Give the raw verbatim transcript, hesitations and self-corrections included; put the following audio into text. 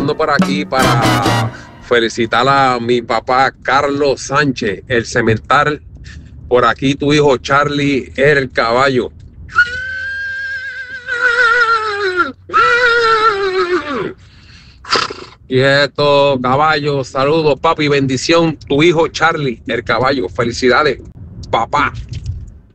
Por aquí para felicitar a mi papá Carlos Sánchez, el cemental. Por aquí tu hijo Charlie el caballo. Quieto, caballo. Saludos, papi. Bendición. Tu hijo Charlie el caballo. Felicidades, papá.